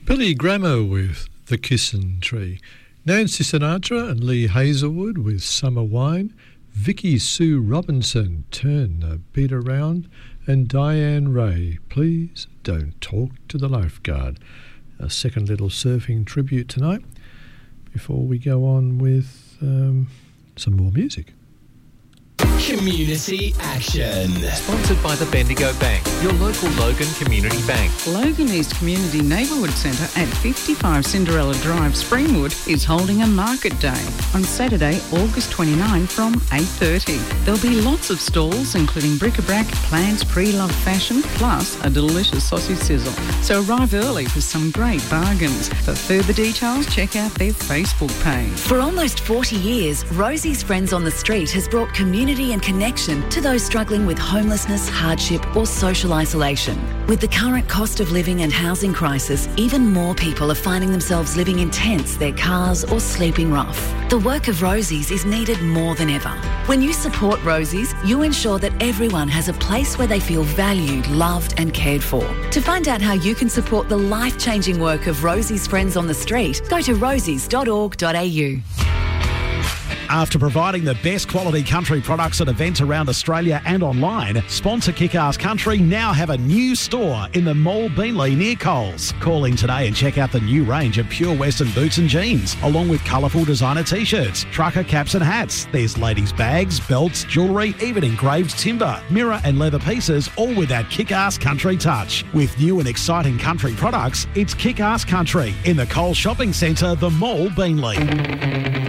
Billy Grammer with The Kissin' Tree. Nancy Sinatra and Lee Hazelwood with Summer Wine. Vicky Sue Robinson, Turn the Beat Around. And Diane Ray, Please Don't Talk to the Lifeguard. A second little surfing tribute tonight before we go on with some more music. Community Action. Sponsored by the Bendigo Bank, your local Logan Community Bank. Logan East Community Neighbourhood Centre at 55 Cinderella Drive, Springwood is holding a market day on Saturday, August 29 from 8:30. There'll be lots of stalls including bric-a-brac, plants, pre-loved fashion, plus a delicious sausage sizzle. So arrive early for some great bargains. For further details, check out their Facebook page. For almost 40 years, Rosie's Friends on the Street has brought community and connection to those struggling with homelessness, hardship or social isolation. With the current cost of living and housing crisis, even more people are finding themselves living in tents, their cars or sleeping rough. The work of Rosie's is needed more than ever. When you support Rosie's, you ensure that everyone has a place where they feel valued, loved and cared for. To find out how you can support the life-changing work of Rosie's Friends on the Street, go to rosies.org.au. After providing the best quality country products at events around Australia and online, sponsor Kick-Ass Country now have a new store in the Mall Beanley near Coles. Call in today and check out the new range of pure Western boots and jeans, along with colourful designer T-shirts, trucker caps and hats. There's ladies' bags, belts, jewellery, even engraved timber, mirror and leather pieces, all with that Kick-Ass Country touch. With new and exciting country products, it's Kick-Ass Country in the Coles Shopping Centre, the Mall Beanley.